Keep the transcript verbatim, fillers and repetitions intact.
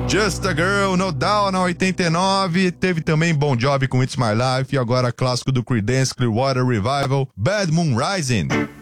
Just a Girl, No Doubt, na oitenta e nove. Teve também Bon Jovi com It's My Life. E agora clássico do Creedence Clearwater Revival, Bad Moon Rising.